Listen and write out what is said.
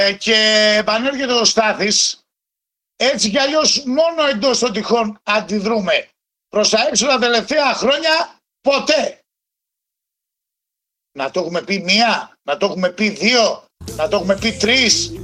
Και επανέρχεται ο Στάθης. Έτσι κι αλλιώς μόνο εντός των τυχών αντιδρούμε. Προς τα έξω τα τελευταία χρόνια ποτέ. Να το έχουμε πει μία, να το έχουμε πει δύο, να το έχουμε πει τρεις.